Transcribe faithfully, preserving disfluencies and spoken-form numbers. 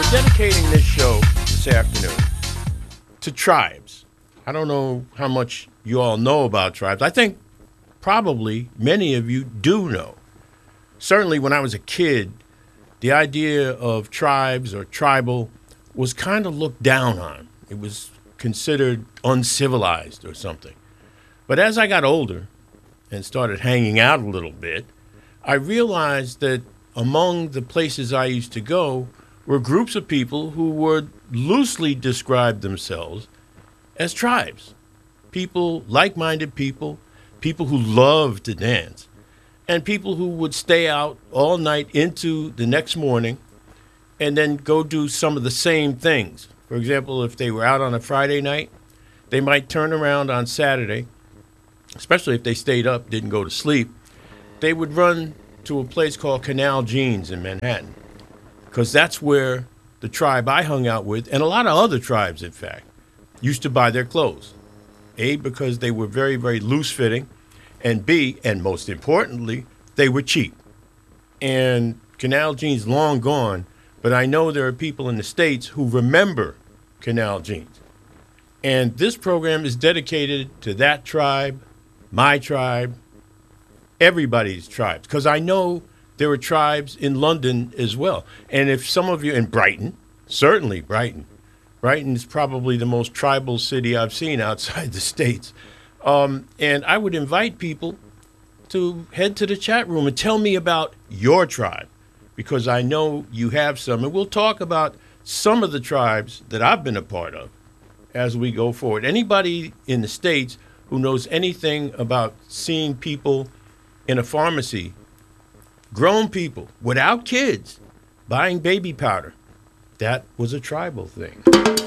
dedicating this show this afternoon to tribes. I don't know how much you all know about tribes. I think probably many of you do know. Certainly when I was a kid, the idea of tribes or tribal was kind of looked down on. It was considered uncivilized or something. But as I got older and started hanging out a little bit, I realized that among the places I used to go were groups of people who would loosely describe themselves as tribes. People, like-minded people, people who loved to dance, and people who would stay out all night into the next morning and then go do some of the same things. For example, if they were out on a Friday night, they might turn around on Saturday, especially if they stayed up, didn't go to sleep. They would run to a place called Canal Jeans in Manhattan, because that's where the tribe I hung out with, and a lot of other tribes, in fact, used to buy their clothes. A, because they were very, very loose-fitting, and B, and most importantly, they were cheap. And Canal Jeans long gone, but I know there are people in the States who remember Canal Jeans. And this program is dedicated to that tribe, my tribe, everybody's tribes, because I know there are tribes in London as well. And if some of you, in Brighton, certainly Brighton, Brighton is probably the most tribal city I've seen outside the States. Um, and I would invite people to head to the chat room and tell me about your tribe, because I know you have some. And we'll talk about some of the tribes that I've been a part of as we go forward. Anybody in the States who knows anything about seeing people in a pharmacy, grown people without kids, buying baby powder, that was a tribal thing.